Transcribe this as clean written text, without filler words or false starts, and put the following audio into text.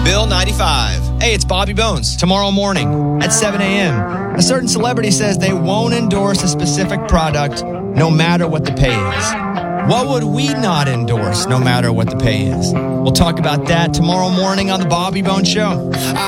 Bill 95. Hey, it's Bobby Bones. Tomorrow morning at 7 a.m., a certain celebrity says they won't endorse a specific product no matter what the pay is. What would we not endorse no matter what the pay is? We'll talk about that tomorrow morning on The Bobby Bones Show.